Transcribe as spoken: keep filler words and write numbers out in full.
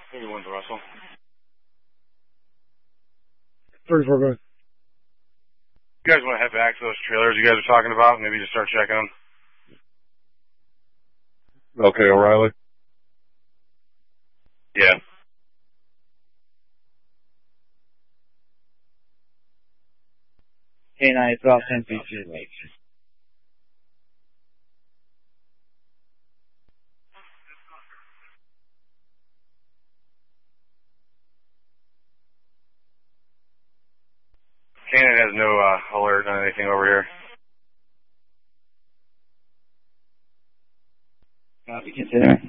thirty-one's Russell. thirty-four, go ahead. You guys want to head back to those trailers you guys are talking about? Maybe just start checking them. Okay, O'Reilly. Yeah. K nine, drop ten feet. Cannon has no uh, alert on anything over here. Copy, consider.